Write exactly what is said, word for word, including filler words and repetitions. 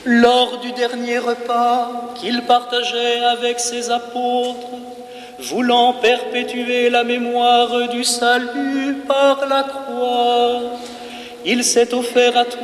Lors du dernier repas qu'il partageait avec ses apôtres, voulant perpétuer la mémoire du salut par la croix, il s'est offert à toi